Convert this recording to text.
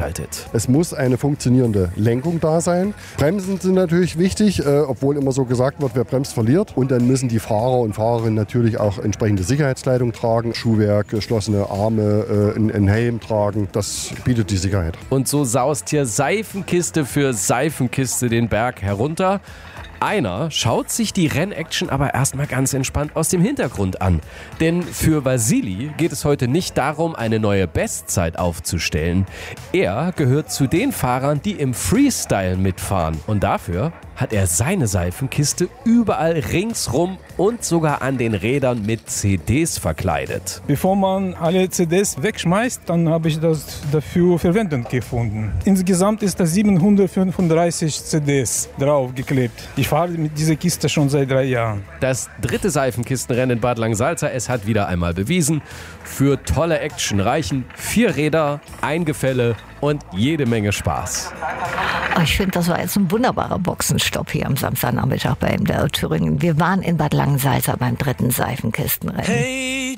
gestaltet. Es muss eine funktionierende Lenkung da sein. Bremsen sind natürlich wichtig, obwohl immer so gesagt wird, wer bremst, verliert. Und dann müssen die Fahrer und Fahrerinnen natürlich auch entsprechende Sicherheitskleidung tragen. Schuhwerk, geschlossene Arme, einen Helm tragen. Das bietet die Sicherheit. Und so saust hier Seifenkiste für Seifenkiste den Berg herunter. Einer schaut sich die Rennaction aber erstmal ganz entspannt aus dem Hintergrund an. Denn für Vasili geht es heute nicht darum, eine neue Bestzeit aufzustellen. Er gehört zu den Fahrern, die im Freestyle mitfahren. Und dafür hat er seine Seifenkiste überall ringsrum und sogar an den Rädern mit CDs verkleidet. Bevor man alle CDs wegschmeißt, dann habe ich das dafür Verwendung gefunden. Insgesamt ist da 735 CDs draufgeklebt. Ich fahre mit dieser Kiste schon seit 3 Jahren. Das 3. Seifenkistenrennen in Bad Langensalza, es hat wieder einmal bewiesen, für tolle Action reichen 4 Räder, ein Gefälle und jede Menge Spaß. Ich finde, das war jetzt ein wunderbarer Boxenstopp hier am Samstagnachmittag bei MDR Thüringen. Wir waren in Bad Langensalza beim 3. Seifenkistenrennen. Hey